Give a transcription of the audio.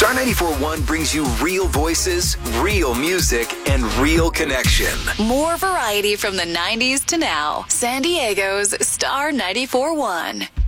Star 94.1 brings you real voices, real music, and real connection. More variety from the 90s to now. San Diego's Star 94.1.